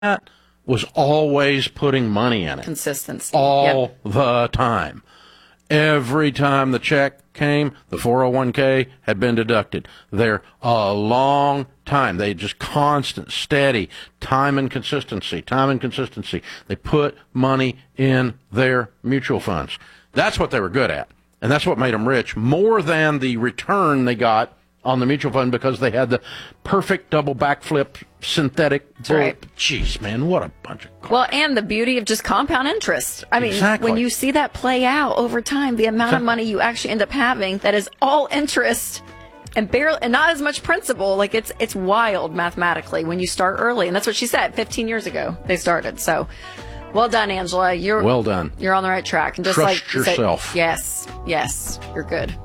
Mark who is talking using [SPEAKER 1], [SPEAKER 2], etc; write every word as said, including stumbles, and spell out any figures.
[SPEAKER 1] that was always putting money in it.
[SPEAKER 2] Consistency.
[SPEAKER 1] All
[SPEAKER 2] Yep.
[SPEAKER 1] the time. Every time the check came, the four oh one k had been deducted. They're a long time. They just constant, steady, time and consistency, time and consistency. They put money in their mutual funds. That's what they were good at. And that's what made them rich, more than the return they got on the mutual fund because they had the perfect double backflip synthetic.
[SPEAKER 2] That's right.
[SPEAKER 1] Jeez, man, what a bunch of crap.
[SPEAKER 2] Well, and the beauty of just compound interest. I mean,
[SPEAKER 1] Exactly.
[SPEAKER 2] when you see that play out over time, the amount of money you actually end up having that is all interest and barely, and not as much principal, like it's it's wild mathematically when you start early. And that's what she said. fifteen years ago they started. So, well done, Angela. You're
[SPEAKER 1] well done.
[SPEAKER 2] You're on the right track. And just
[SPEAKER 1] Trust
[SPEAKER 2] like you said-
[SPEAKER 1] yourself.
[SPEAKER 2] yes, yes, you're good.